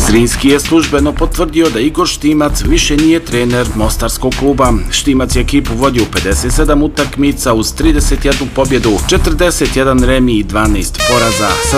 Zrinski je službeno potvrdio da Igor Štimac više nije trener mostarskog kluba. Štimac je ekipu vodio u 57 utakmica uz 31 pobjedu, 41 remi i 12 poraza.